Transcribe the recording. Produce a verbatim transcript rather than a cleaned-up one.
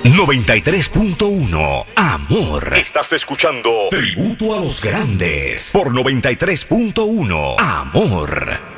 noventa y tres punto uno, Amor. Estás escuchando Tributo a los Grandes por noventa y tres punto uno, Amor.